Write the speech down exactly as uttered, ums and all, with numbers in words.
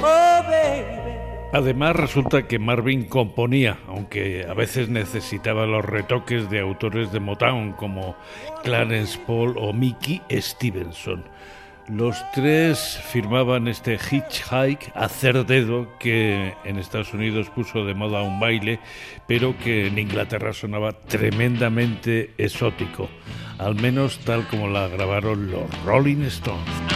Oh, baby. Además, resulta que Marvin componía, aunque a veces necesitaba los retoques de autores de Motown como Clarence Paul o Mickey Stevenson. Los tres firmaban este hitchhike, hacer dedo, que en Estados Unidos puso de moda un baile, pero que en Inglaterra sonaba tremendamente exótico, al menos tal como la grabaron los Rolling Stones.